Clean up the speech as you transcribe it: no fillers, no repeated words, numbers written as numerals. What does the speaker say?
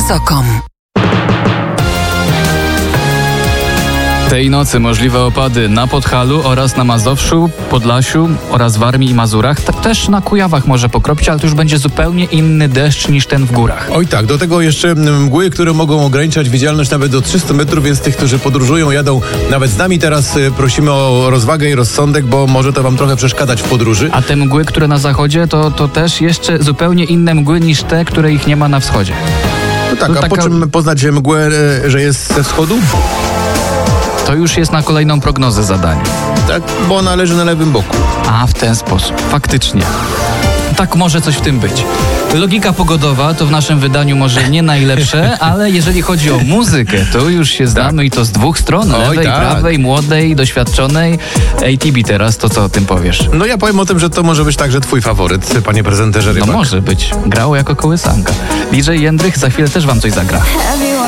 Mezokom. Tej nocy możliwe opady na Podhalu oraz na Mazowszu, Podlasiu oraz Warmii i Mazurach. Też na Kujawach może pokropić, ale to już będzie zupełnie inny deszcz niż ten w górach. Oj tak, do tego jeszcze mgły, które mogą ograniczać widzialność nawet do 300 metrów, więc tych, którzy podróżują, jadą nawet z nami, teraz prosimy o rozwagę i rozsądek, bo może to wam trochę przeszkadzać w podróży. A te mgły, które na zachodzie, to też jeszcze zupełnie inne mgły niż te, które ich nie ma na wschodzie. No tak, to a taka... po czym poznać mgłę, że jest ze wschodu? To już jest na kolejną prognozę zadanie. Tak, bo ona leży na lewym boku. A, w ten sposób. Faktycznie. Tak może coś w tym być. Logika pogodowa to w naszym wydaniu może nie najlepsze, ale jeżeli chodzi o muzykę, to już się znamy i to z dwóch stron. Lewej, prawej, młodej, doświadczonej. ATB teraz, to co o tym powiesz? No ja powiem o tym, że to może być także twój faworyt, panie prezenterze Rybak. No może być. Grało jako kołysanka. DJ Jędrych za chwilę też wam coś zagra.